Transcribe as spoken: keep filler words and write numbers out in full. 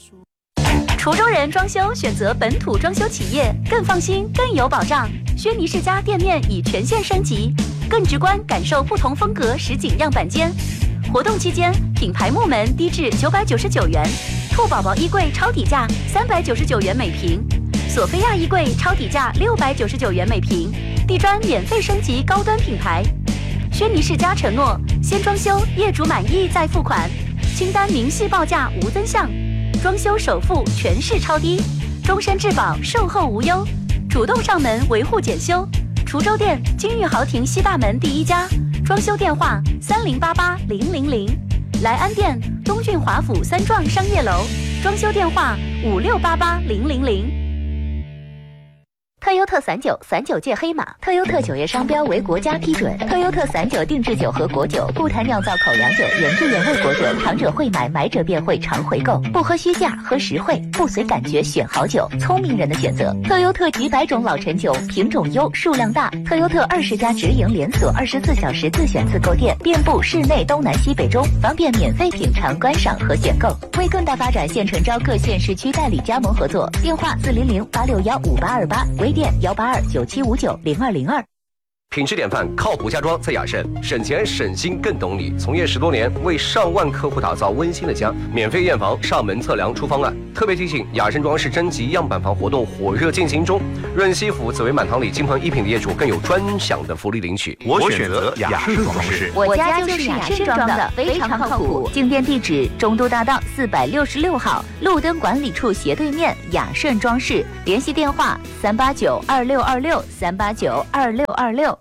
滁州人装修选择本土装修企业，更放心，更有保障。轩尼诗家店面已全线升级，更直观感受不同风格实景样板间。活动期间，品牌木门低至九百九十九元，兔宝宝衣柜超底价三百九十九元每平，索菲亚衣柜超底价六百九十九元每平，地砖免费升级高端品牌。轩尼诗家承诺，先装修，业主满意再付款，清单明细报价无增项。装修首付全市超低，终身质保，售后无忧，主动上门维护检修。滁州店金玉豪庭西大门第一家，装修电话三零八八零零零。莱安店东郡华府三幢商业楼，装修电话五六八八零零零。特优特散酒，散酒界黑马。特优特酒业商标为国家批准。特优特散酒定制酒和果酒，不谈酿造口粮酒、原汁原味果酒，尝者会买，买者便会常回购。不喝虚价，喝实惠，不随感觉选好酒，聪明人的选择。特优特几百种老陈酒，品种优，数量大。特优特二十家直营连锁，二十四小时自选自购店，遍布市内东南西北中，方便免费品尝、观赏和选购。为更大发展，现诚招各县市区代理加盟合作，电话四零零八六幺五八二八，微店幺八二九七五九零二零二。 品质典范，靠谱家装在雅盛，省钱省心更懂你。从业十多年，为上万客户打造温馨的家。免费验房，上门测量出方案。特别提醒，雅盛装饰征集样板房活动火热进行中。润西府紫薇满堂里金鹏一品的业主更有专享的福利领取。 我选择雅盛装饰， 我家就是雅盛装的，非常靠谱。进店地址：中都大道四百六十六号，路灯管理处斜对面，雅盛装饰。联系电话：三八九二六二六三八九二六二六。